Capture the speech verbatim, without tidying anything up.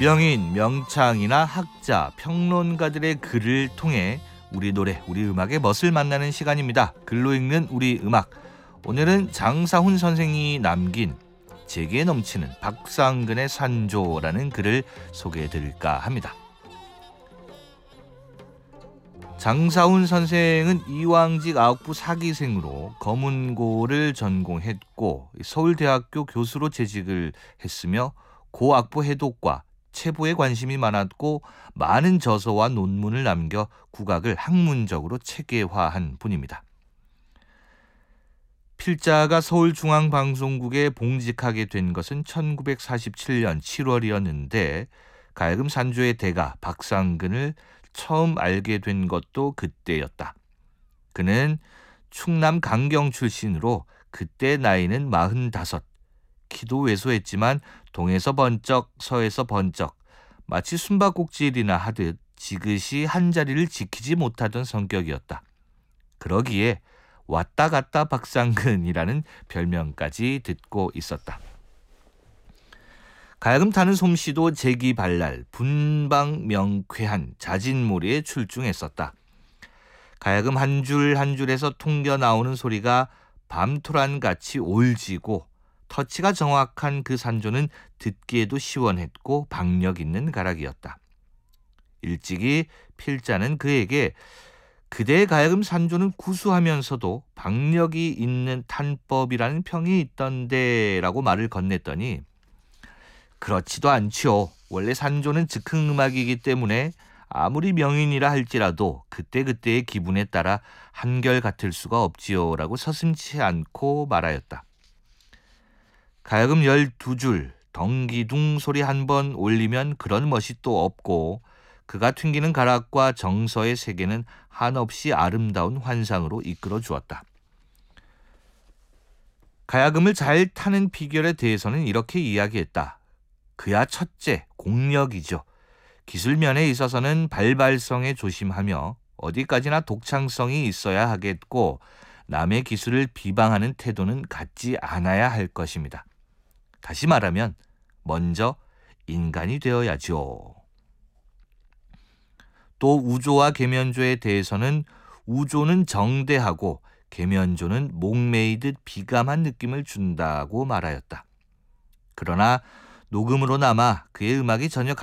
명인, 명창이나 학자, 평론가들의 글을 통해 우리 노래, 우리 음악의 멋을 만나는 시간입니다. 글로 읽는 우리 음악. 오늘은 장사훈 선생이 남긴 재기에 넘치는 박상근의 산조라는 글을 소개해드릴까 합니다. 장사훈 선생은 이왕직 아홉부 사기생으로 검은고를 전공했고 서울대학교 교수로 재직을 했으며 고악보 해독과 체보에 관심이 많았고 많은 저서와 논문을 남겨 국악을 학문적으로 체계화한 분입니다. 필자가 서울중앙방송국에 봉직하게 된 것은 천구백사십칠 년 칠월이었는데 가야금 산조의 대가 박상근을 처음 알게 된 것도 그때였다. 그는 충남 강경 출신으로 그때 나이는 마흔다섯, 키도 왜소했지만 동에서 번쩍 서에서 번쩍 마치 숨바꼭질이나 하듯 지그시 한자리를 지키지 못하던 성격이었다. 그러기에 왔다 갔다 박상근이라는 별명까지 듣고 있었다. 가야금 타는 솜씨도 재기발랄, 분방명쾌한 자진몰이에 출중했었다. 가야금 한 줄 한 줄에서 통겨 나오는 소리가 밤토란같이 올지고 터치가 정확한 그 산조는 듣기에도 시원했고 박력 있는 가락이었다. 일찍이 필자는 그에게 그대의 가야금 산조는 구수하면서도 박력이 있는 탄법이라는 평이 있던데 라고 말을 건넸더니 그렇지도 않지요. 원래 산조는 즉흥음악이기 때문에 아무리 명인이라 할지라도 그때그때의 기분에 따라 한결같을 수가 없지요 라고 서슴지 않고 말하였다. 가야금 열두 줄 덩기둥 소리 한 번 올리면 그런 멋이 또 없고 그가 튕기는 가락과 정서의 세계는 한없이 아름다운 환상으로 이끌어 주었다. 가야금을 잘 타는 비결에 대해서는 이렇게 이야기했다. 그야 첫째, 공력이죠. 기술면에 있어서는 발발성에 조심하며 어디까지나 독창성이 있어야 하겠고 남의 기술을 비방하는 태도는 갖지 않아야 할 것입니다. 다시 말하면 먼저 인간이 되어야죠. 또 우조와 계면조에 대해서는 우조는 정대하고 계면조는 목매이듯 비감한 느낌을 준다고 말하였다. 그러나 녹음으로 남아 그의 음악이 전혀